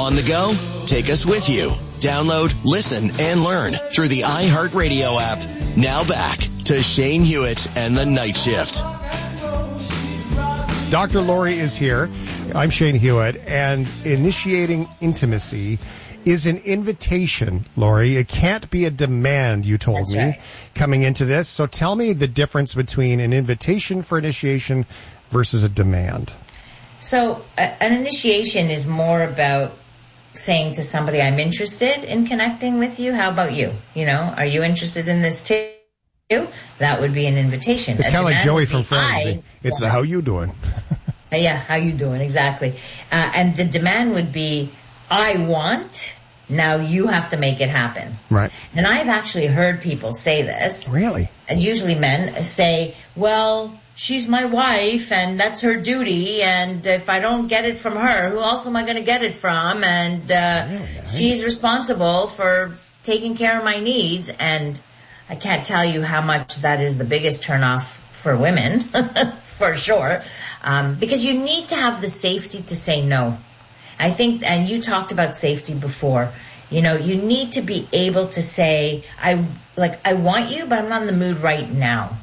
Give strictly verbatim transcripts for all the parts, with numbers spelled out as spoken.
On the go? Take us with you. Download, listen, and learn through the iHeartRadio app. Now back to Shane Hewitt and the Night Shift. Doctor Lori is here. I'm Shane Hewitt, and initiating intimacy is an invitation, Lori. It can't be a demand, you told That's me, right. coming into this. So tell me the difference between an invitation for initiation versus a demand. So uh, an initiation is more about saying to somebody, I'm interested in connecting with you. How about you? You know, are you interested in this too? That would be an invitation. It's kind of like Joey from Friends. I, it's the how you doing? Yeah, how you doing? Exactly. Uh, and the demand would be, I want, now you have to make it happen. Right. And I've actually heard people say this. Really? And usually men say, well, she's my wife and that's her duty, and if I don't get it from her, who else am I going to get it from? And uh, really? She's responsible for taking care of my needs. And I can't tell you how much that is the biggest turnoff for women, for sure, um, because you need to have the safety to say no. I think, and you talked about safety before, you know, you need to be able to say, I like, I want you, but I'm not in the mood right now.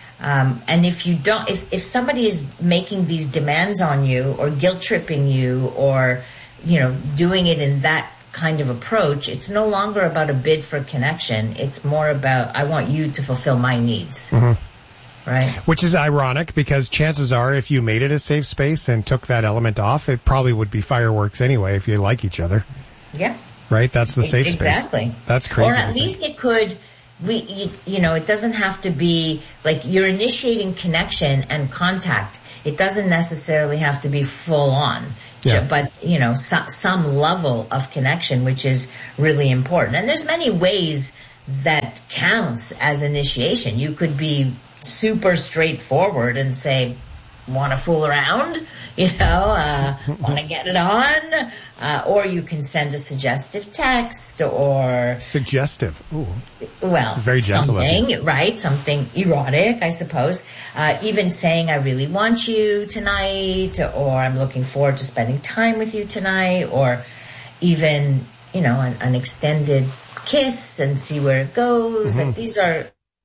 Um, and if you don't, if, if somebody is making these demands on you or guilt tripping you or, you know, doing it in that kind of approach, it's no longer about a bid for connection. It's more about, I want you to fulfill my needs. Mm-hmm. Right. Which is ironic because chances are if you made it a safe space and took that element off, it probably would be fireworks anyway if you like each other. Yeah. Right? That's the safe exactly. space. Exactly. That's crazy. Or at least it could, we, you, you know, it doesn't have to be like you're initiating connection and contact. It doesn't necessarily have to be full on. Yeah. But, you know, so, some level of connection, which is really important. And there's many ways that counts as initiation. You could be super straightforward and say, want to fool around, you know, uh, want to get it on, uh, or you can send a suggestive text or... Suggestive. Ooh. Well, it's very gentle something, right, something erotic, I suppose. Uh, even saying, I really want you tonight, or I'm looking forward to spending time with you tonight, or even, you know, an, an extended kiss and see where it goes. Mm-hmm. And these are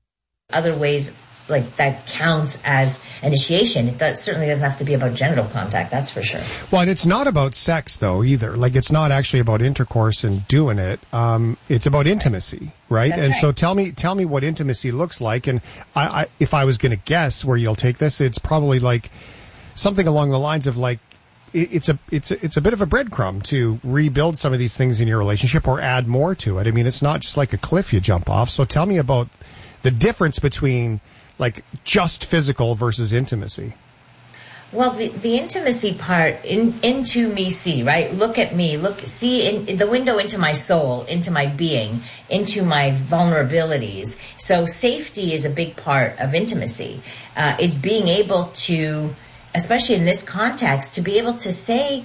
other ways like that counts as initiation. It does, certainly doesn't have to be about genital contact, that's for sure. Well, and it's not about sex though either. Like it's not actually about intercourse and doing it. Um, it's about intimacy, right? That's and right. so tell me, tell me what intimacy looks like. And I, I if I was going to guess where you'll take this, it's probably like something along the lines of like, it, it's a, it's a, it's a bit of a breadcrumb to rebuild some of these things in your relationship or add more to it. I mean, it's not just like a cliff you jump off. So tell me about the difference between like just physical versus intimacy. Well, the, the intimacy part, in, into me see, right? Look at me, look, see in, in the window into my soul, into my being, into my vulnerabilities. So safety is a big part of intimacy. Uh, it's being able to, especially in this context, to be able to say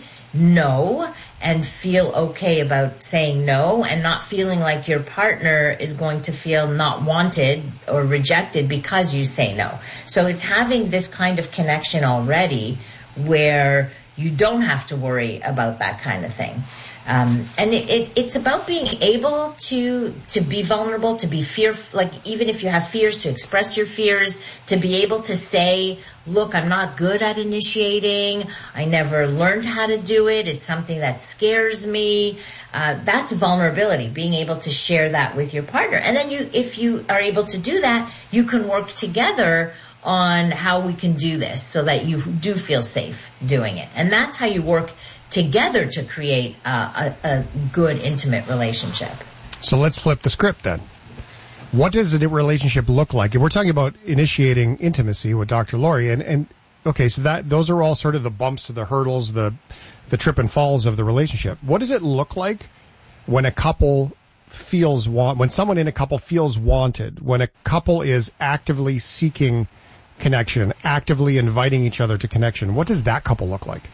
no and feel okay about saying no and not feeling like your partner is going to feel not wanted or rejected because you say no. So it's having this kind of connection already where you don't have to worry about that kind of thing. Um, and it, it, it's about being able to to be vulnerable, to be fearful, like even if you have fears, to express your fears, to be able to say, look, I'm not good at initiating. I never learned how to do it. It's something that scares me. Uh, that's vulnerability, being able to share that with your partner. And then you, if you are able to do that, you can work together on how we can do this so that you do feel safe doing it. And that's how you work together to create uh, a, a good, intimate relationship. So let's flip the script then. What does a relationship look like? If we're talking about initiating intimacy with Doctor Lori, and, and okay, so that those are all sort of the bumps, the hurdles, the the trip and falls of the relationship. What does it look like when a couple feels want, when someone in a couple feels wanted, when a couple is actively seeking connection, actively inviting each other to connection? What does that couple look like?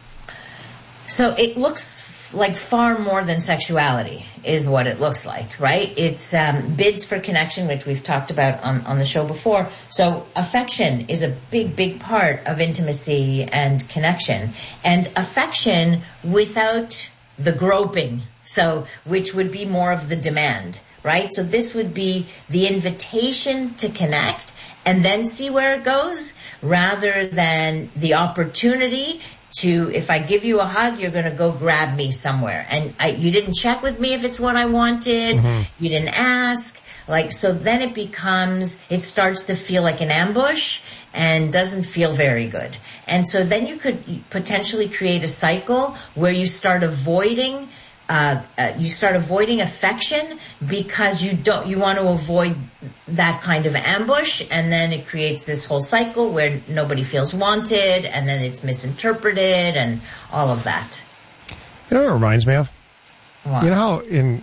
So it looks like far more than sexuality is what it looks like, right? It's um, bids for connection, which we've talked about on, on the show before. So affection is a big, big part of intimacy and connection. And affection without the groping. So, which would be more of the demand, right? So this would be the invitation to connect and then see where it goes, rather than the opportunity to, if I give you a hug, you're going to go grab me somewhere. And I, you didn't check with me if it's what I wanted. Mm-hmm. You didn't ask. Like, so then it becomes, it starts to feel like an ambush and doesn't feel very good. And so then you could potentially create a cycle where you start avoiding Uh, uh, you start avoiding affection because you don't, you want to avoid that kind of ambush, and then it creates this whole cycle where nobody feels wanted, and then it's misinterpreted and all of that. You know what it reminds me of? What? You know how in,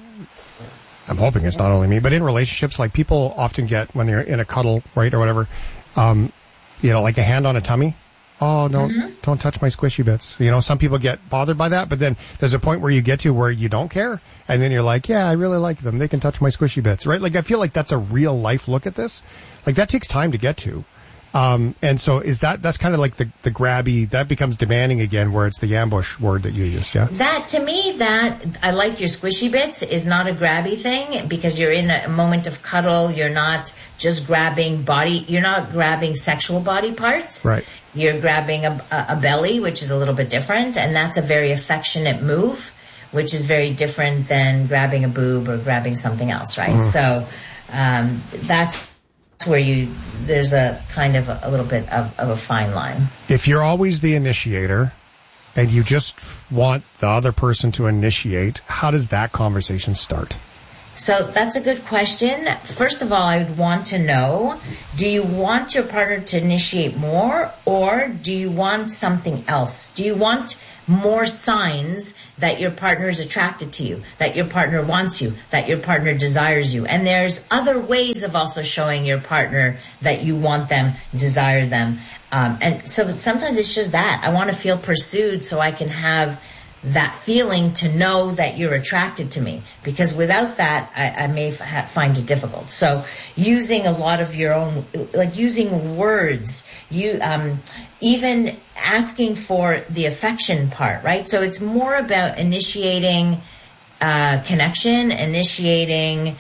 I'm hoping it's not only me, but in relationships, like people often get when they're in a cuddle, right, or whatever, um, you know, like a hand on a tummy. Oh, no, mm-hmm. Don't touch my squishy bits. You know, some people get bothered by that, but then there's a point where you get to where you don't care, and then you're like, yeah, I really like them. They can touch my squishy bits, right? Like, I feel like that's a real life look at this. Like, that takes time to get to. Um, and so is that, that's kind of like the, the grabby, that becomes demanding again, where it's the ambush word that you used, yeah? That, to me, that, I like your squishy bits, is not a grabby thing, because you're in a moment of cuddle, you're not just grabbing body, you're not grabbing sexual body parts. Right. You're grabbing a, a belly, which is a little bit different, and that's a very affectionate move, which is very different than grabbing a boob or grabbing something else, right? Mm. So, um, that's where you, there's a kind of a, a little bit of, of a fine line. If you're always the initiator and you just want the other person to initiate, how does that conversation start? So that's a good question. First of all, I would want to know, do you want your partner to initiate more, or do you want something else? Do you want more signs that your partner is attracted to you, that your partner wants you, that your partner desires you? And there's other ways of also showing your partner that you want them, desire them. Um, and so sometimes it's just that. I want to feel pursued so I can have that feeling to know that you're attracted to me, because without that, I, I may f- find it difficult. So using a lot of your own, like using words, you, um, even asking for the affection part, right? So it's more about initiating, uh, connection, initiating,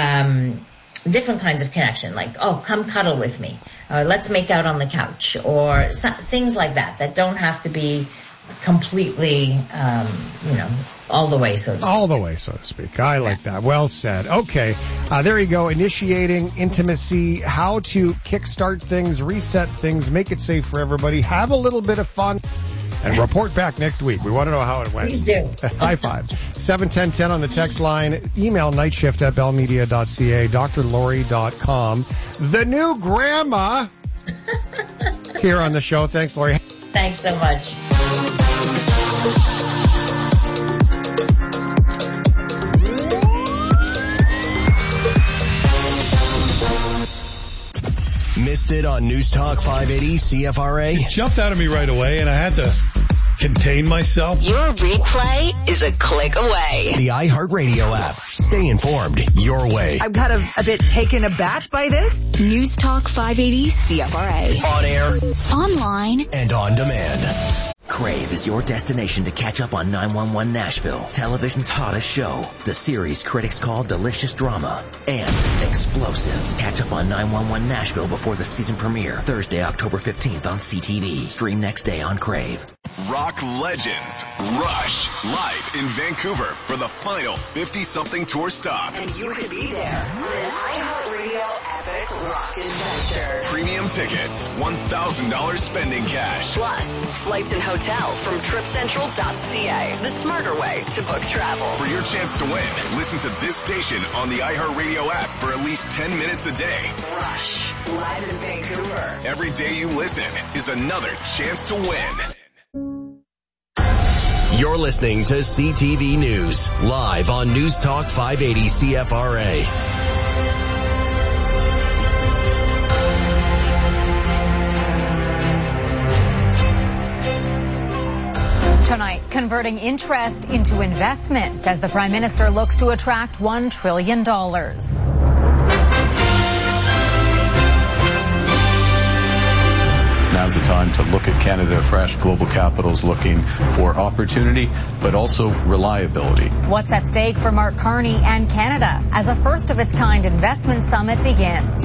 um, different kinds of connection, like, oh, come cuddle with me, or let's make out on the couch, or some, things like that, that don't have to be completely, um, you know, all the way, so to speak. All the way, so to speak. I like that. Well said. Okay. Uh, there you go. Initiating intimacy, how to kickstart things, reset things, make it safe for everybody. Have a little bit of fun and report back next week. We want to know how it went. Please do. High five. seven ten ten on the text line. Email nightshift at bellmedia dot c a, d r lori dot com. The new grandma here on the show. Thanks, Lori. Thanks so much. Missed it on News Talk five eighty C F R A? It jumped out of me right away, and I had to contain myself. Your replay is a click away. The iHeartRadio app. Stay informed your way. I'm kind of a bit taken aback by this. News Talk five eighty C F R A. On air, online, and on demand. Crave is your destination to catch up on nine one one Nashville, television's hottest show. The series critics call delicious drama and explosive. Catch up on nine one one Nashville before the season premiere, Thursday, October fifteenth on C T V. Stream next day on Crave. Rock legends Rush live in Vancouver for the final fifty-something tour stop. And you could be there. An iHeartRadio Epic Rock Adventure. Premium tickets, one thousand dollars spending cash. Plus, flights and hotel from trip central dot c a. The smarter way to book travel. For your chance to win, listen to this station on the iHeartRadio app for at least ten minutes a day. Rush, live in Vancouver. Every day you listen is another chance to win. You're listening to C T V News, live on News Talk five eighty C F R A. Tonight, converting interest into investment as the Prime Minister looks to attract one trillion dollars. now's the time to look at Canada afresh. Global capital's looking for opportunity, but also reliability. What's at stake for Mark Carney and Canada as a first-of-its-kind investment summit begins?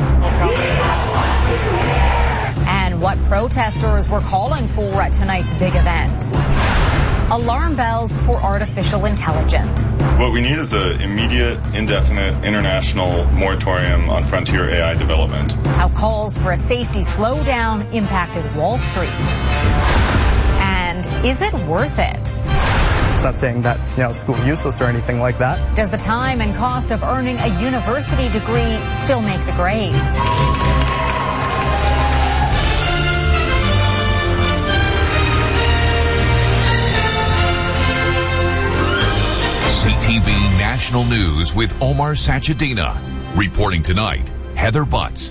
And what protesters were calling for at tonight's big event? Alarm bells for artificial intelligence. What we need is an immediate, indefinite international moratorium on frontier A I development. How calls for a safety slowdown impacted Wall Street. And is it worth it? It's not saying that, you know, school's useless or anything like that. Does the time and cost of earning a university degree still make the grade? C T V National News with Omar Sachedina. Reporting tonight, Heather Butts.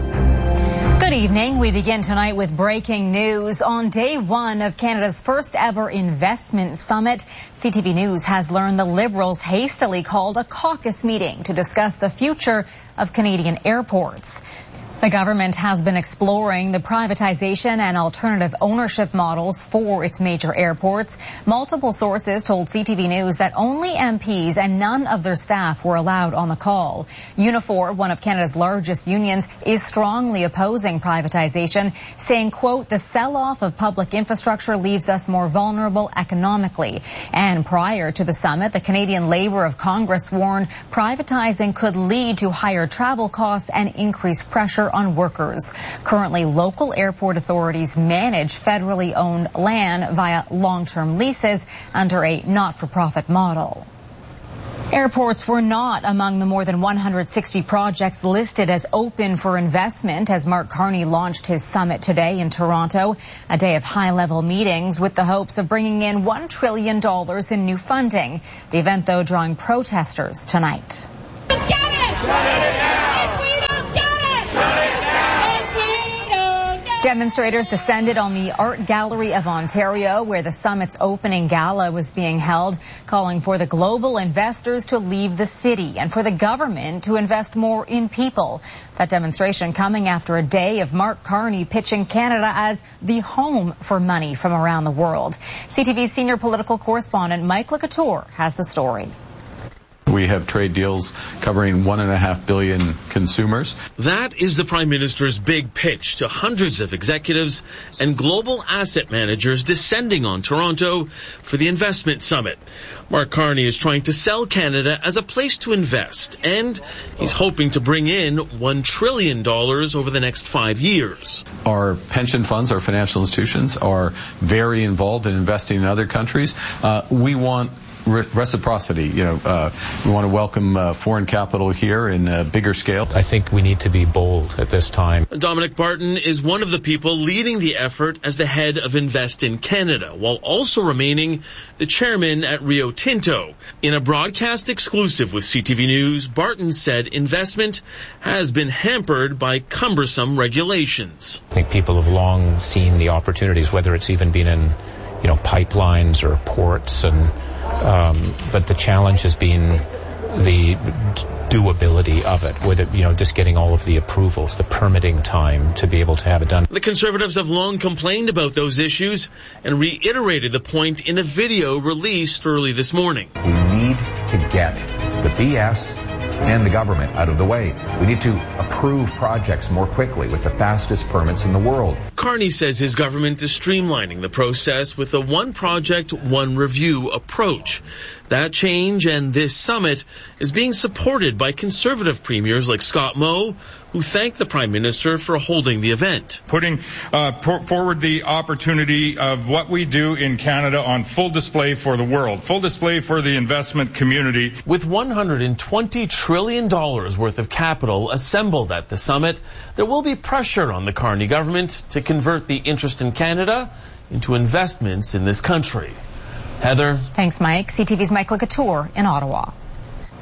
Good evening. We begin tonight with breaking news. On day one of Canada's first ever investment summit, C T V News has learned the Liberals hastily called a caucus meeting to discuss the future of Canadian airports. The government has been exploring the privatization and alternative ownership models for its major airports. Multiple sources told C T V News that only M Ps and none of their staff were allowed on the call. Unifor, one of Canada's largest unions, is strongly opposing privatization, saying, quote, the sell-off of public infrastructure leaves us more vulnerable economically. And prior to the summit, the Canadian Labour of Congress warned privatizing could lead to higher travel costs and increased pressure on workers. Currently, local airport authorities manage federally owned land via long-term leases under a not-for-profit model. Airports were not among the more than one hundred sixty projects listed as open for investment as Mark Carney launched his summit today in Toronto, a day of high-level meetings with the hopes of bringing in one trillion dollars in new funding. The event, though, drawing protesters tonight. Get it! Shut it down! If we don't get it! Shut it down! If we don't get it! Demonstrators descended on the Art Gallery of Ontario, where the summit's opening gala was being held, calling for the global investors to leave the city and for the government to invest more in people. That demonstration coming after a day of Mark Carney pitching Canada as the home for money from around the world. C T V's senior political correspondent Mike LeCouture has the story. We have trade deals covering one and a half billion consumers. That is the Prime Minister's big pitch to hundreds of executives and global asset managers descending on Toronto for the investment summit. Mark Carney is trying to sell Canada as a place to invest, and he's hoping to bring in one trillion dollars over the next five years. Our pension funds, our financial institutions, are very involved in investing in other countries. Uh, we want reciprocity. You know, uh, we want to welcome uh, foreign capital here in a bigger scale. I think we need to be bold at this time. Dominic Barton is one of the people leading the effort as the head of Invest in Canada, while also remaining the chairman at Rio Tinto. In a broadcast exclusive with C T V News, Barton said investment has been hampered by cumbersome regulations. I think people have long seen the opportunities, whether it's even been in, you know, pipelines or ports, and Um, but the challenge has been the doability of it, with it, you know, just getting all of the approvals, the permitting time to be able to have it done. The Conservatives have long complained about those issues and reiterated the point in a video released early this morning. We need to get the B S and the government out of the way. We need to approve projects more quickly with the fastest permits in the world. Carney says his government is streamlining the process with a one project, one review approach. That change and this summit is being supported by Conservative premiers like Scott Moe, who thanked the Prime Minister for holding the event. Putting uh, por- forward the opportunity of what we do in Canada on full display for the world, full display for the investment community. With one hundred twenty trillion dollars worth of capital assembled at the summit, there will be pressure on the Carney government to convert the interest in Canada into investments in this country. Heather. Thanks, Mike. C T V's Mike LeCouture in Ottawa.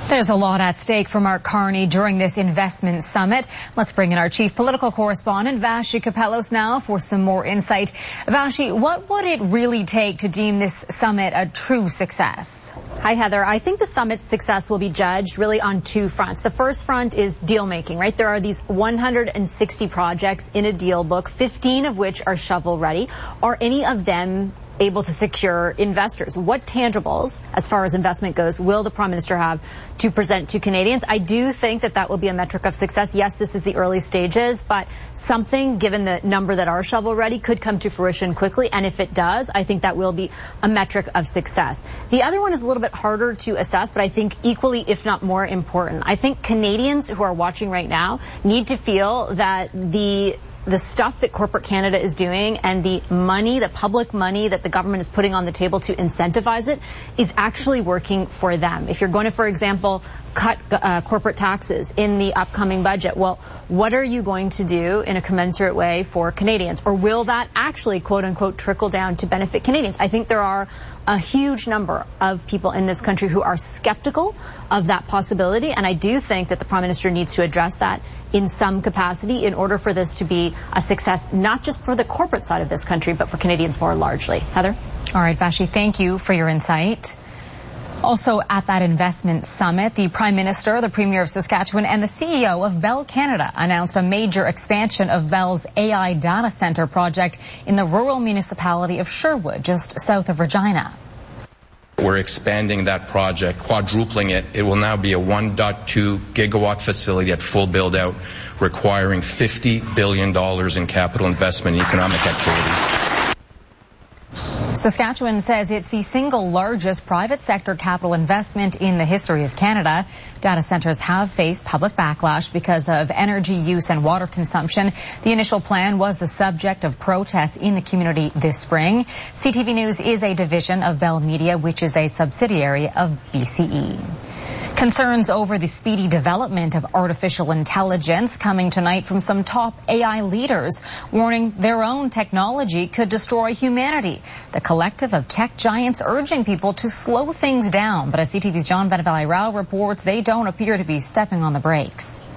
There's a lot at stake for Mark Carney during this investment summit. Let's bring in our chief political correspondent, Vassy Kapelos, now for some more insight. Vassy, what would it really take to deem this summit a true success? Hi, Heather. I think the summit's success will be judged really on two fronts. The first front is deal making, right? There are these one hundred sixty projects in a deal book, fifteen of which are shovel ready. Are any of them able to secure investors? What tangibles, as far as investment goes, will the Prime Minister have to present to Canadians? I do think that that will be a metric of success. Yes, this is the early stages, but something, given the number that are shovel ready, could come to fruition quickly. And if it does, I think that will be a metric of success. The other one is a little bit harder to assess, but I think equally, if not more important. I think Canadians who are watching right now need to feel that the the stuff that corporate Canada is doing and the money, the public money that the government is putting on the table to incentivize it is actually working for them. If you're going to, for example, cut uh, corporate taxes in the upcoming budget, well, what are you going to do in a commensurate way for Canadians? Or will that actually, quote unquote, trickle down to benefit Canadians? I think there are a huge number of people in this country who are skeptical of that possibility, and I do think that the Prime Minister needs to address that in some capacity in order for this to be a success, not just for the corporate side of this country, but for Canadians more largely. Heather? All right, Vassy, thank you for your insight. Also at that investment summit, the Prime Minister, the Premier of Saskatchewan, and the C E O of Bell Canada announced a major expansion of Bell's A I data center project in the rural municipality of Sherwood, just south of Regina. We're expanding that project, quadrupling it. It will now be a one point two gigawatt facility at full build-out, requiring fifty billion dollars in capital investment in economic activities. Saskatchewan says it's the single largest private sector capital investment in the history of Canada. Data centers have faced public backlash because of energy use and water consumption. The initial plan was the subject of protests in the community this spring. C T V News is a division of Bell Media, which is a subsidiary of B C E. Concerns over the speedy development of artificial intelligence coming tonight from some top A I leaders, warning their own technology could destroy humanity. The collective of tech giants urging people to slow things down. But as C T V's John Benavalli Rao reports, they don't appear to be stepping on the brakes.